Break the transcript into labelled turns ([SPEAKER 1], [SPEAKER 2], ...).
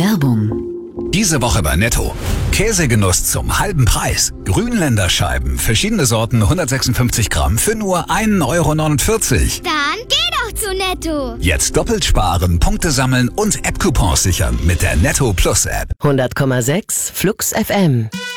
[SPEAKER 1] Werbung.
[SPEAKER 2] Diese Woche bei Netto. Käsegenuss zum halben Preis. Grünländerscheiben, verschiedene Sorten, 156 Gramm für nur 1,49 €.
[SPEAKER 3] Dann geh doch zu Netto.
[SPEAKER 2] Jetzt doppelt sparen, Punkte sammeln und App-Coupons sichern mit der Netto Plus App.
[SPEAKER 4] 100,6 Flux FM.